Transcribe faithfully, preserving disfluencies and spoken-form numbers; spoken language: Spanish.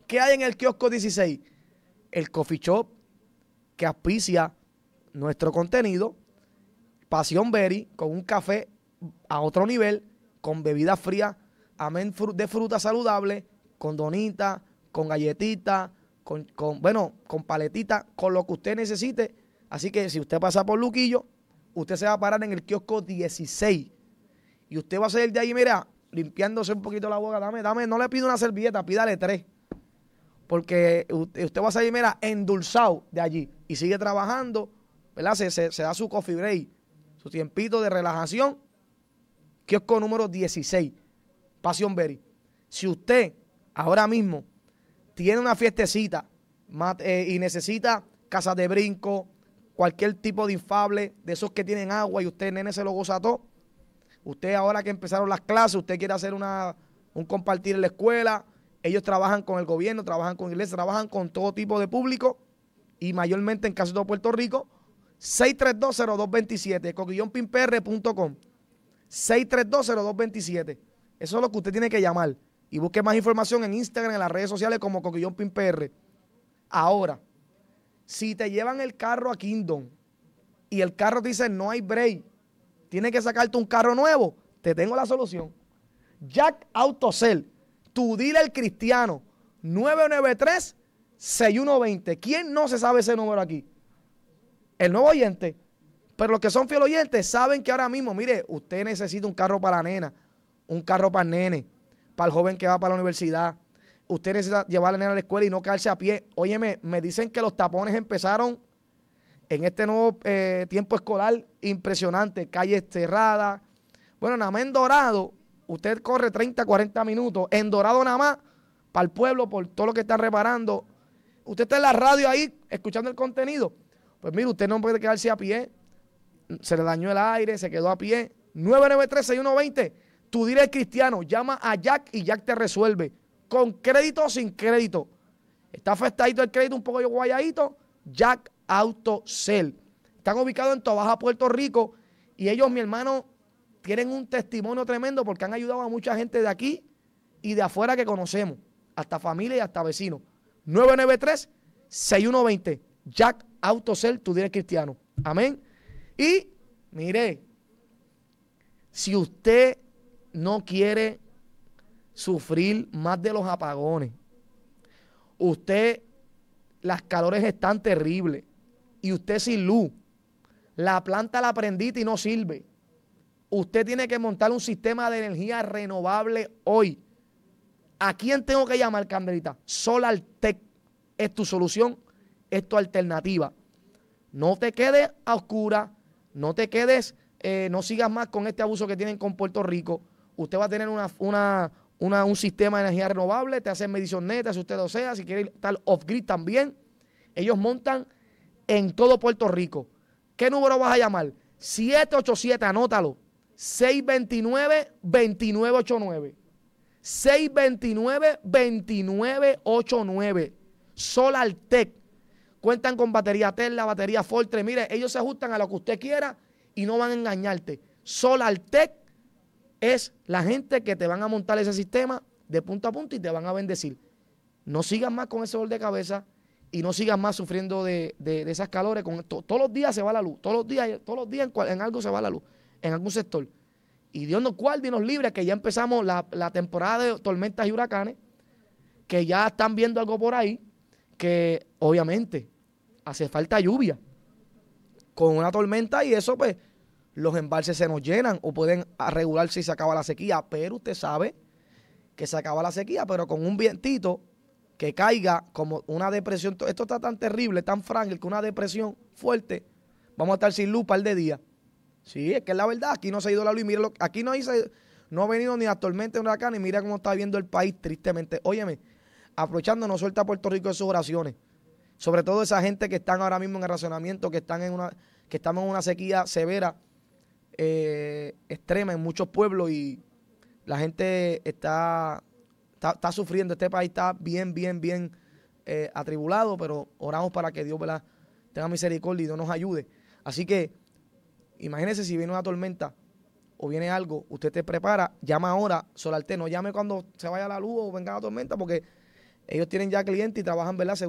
¿Qué hay en el kiosco dieciséis? El coffee shop que auspicia nuestro contenido, Pasión Berry, con un café a otro nivel, con bebidas frías, amén, de fruta saludable, con donita, con galletita, con, con, bueno, con paletita, con lo que usted necesite. Así que si usted pasa por Luquillo, usted se va a parar en el kiosco dieciséis. Y usted va a salir de ahí, mira, limpiándose un poquito la boca. Dame, dame, no le pido una servilleta, pídale tres. Porque usted, usted va a salir, mira, endulzado de allí. Y sigue trabajando, ¿verdad? Se, se, se da su coffee break, su tiempito de relajación. Kiosco número dieciséis, Pasión Berry. Si usted ahora mismo tiene una fiestecita eh, y necesita casas de brinco, cualquier tipo de infable, de esos que tienen agua y usted, nene, se lo goza todo. Usted ahora que empezaron las clases, usted quiere hacer una, un compartir en la escuela. Ellos trabajan con el gobierno, trabajan con iglesias, trabajan con todo tipo de público y mayormente en casi todo Puerto Rico. seis tres dos cero dos dos siete, coquillón pin p r punto com. seis tres dos cero dos dos siete. Eso es lo que usted tiene que llamar. Y busque más información en Instagram, en las redes sociales como Coquillón Pin P R. Ahora, si te llevan el carro a Kingdom y el carro te dice no hay break, tienes que sacarte un carro nuevo, te tengo la solución. Jack Autocel, tu dealer cristiano, nueve nueve tres, seis uno dos cero. ¿Quién no se sabe ese número aquí? El nuevo oyente. Pero los que son fiel oyentes saben que ahora mismo, mire, usted necesita un carro para la nena, un carro para el nene, para el joven que va para la universidad. Usted necesita llevar a la nena a la escuela y no quedarse a pie. Óyeme, me dicen que los tapones empezaron en este nuevo eh, tiempo escolar impresionante. Calles cerradas. Bueno, nada más en Dorado, usted corre treinta, cuarenta minutos. En Dorado nada más, para el pueblo, por todo lo que están reparando. Usted está en la radio ahí, escuchando el contenido. Pues mire, usted no puede quedarse a pie. Se le dañó el aire, se quedó a pie. nueve nueve tres, seis uno dos cero. Tu dealer cristiano, llama a Jack y Jack te resuelve. Con crédito o sin crédito. Está afectadito el crédito, un poco guayadito. Jack Autocel. Están ubicados en Tobaja, Puerto Rico. Y ellos, mi hermano, tienen un testimonio tremendo porque han ayudado a mucha gente de aquí y de afuera que conocemos. Hasta familia y hasta vecinos. nueve nueve tres, seis uno dos cero. Jack Autocel, tu dealer cristiano. Amén. Y, mire, si usted no quiere sufrir más de los apagones, usted, las calores están terribles, y usted sin luz, la planta la prendiste y no sirve, usted tiene que montar un sistema de energía renovable hoy. ¿A quién tengo que llamar, Candelita? SolarTech es tu solución, es tu alternativa. No te quedes a oscuras, no te quedes, eh, no sigas más con este abuso que tienen con Puerto Rico. Usted va a tener una, una, una, un sistema de energía renovable, te hacen medición neta, si usted lo sea, si quiere estar off-grid también. Ellos montan en todo Puerto Rico. ¿Qué número vas a llamar? siete ocho siete, anótalo, seis dos nueve, dos nueve ocho nueve. seis dos nueve, dos nueve ocho nueve. SolarTech. Cuentan con batería Tesla, batería Fortre. Mire, ellos se ajustan a lo que usted quiera y no van a engañarte. SolarTech es la gente que te van a montar ese sistema de punta a punta y te van a bendecir. No sigas más con ese dolor de cabeza y no sigas más sufriendo de, de, de esas calores. Con to, todos los días se va la luz. Todos los días, todos los días en, cual, en algo se va la luz. En algún sector. Y Dios nos guarde y nos libre, que ya empezamos la, la temporada de tormentas y huracanes, que ya están viendo algo por ahí, que obviamente hace falta lluvia. Con una tormenta y eso, pues, los embalses se nos llenan o pueden regularse si se acaba la sequía. Pero usted sabe que se acaba la sequía, pero con un vientito que caiga como una depresión. Esto está tan terrible, tan frágil, que una depresión fuerte, vamos a estar sin luz un par de días. Sí, es que es la verdad. Aquí no se ha ido la luz y mire, lo, aquí no, hice, no ha venido ni la tormenta ni huracán y mira cómo está viendo el país tristemente. Óyeme, aprovechando, no suelta a Puerto Rico de sus oraciones. Sobre todo esa gente que están ahora mismo en el racionamiento, que están en una, que estamos en una sequía severa, eh, extrema en muchos pueblos y la gente está, está, está sufriendo. Este país está bien, bien, bien eh, atribulado, pero oramos para que Dios, ¿verdad?, tenga misericordia y Dios nos ayude. Así que imagínese si viene una tormenta o viene algo, usted te prepara, llama ahora, SolarTech, no llame cuando se vaya la luz o venga la tormenta, porque ellos tienen ya clientes y trabajan, ¿verdad?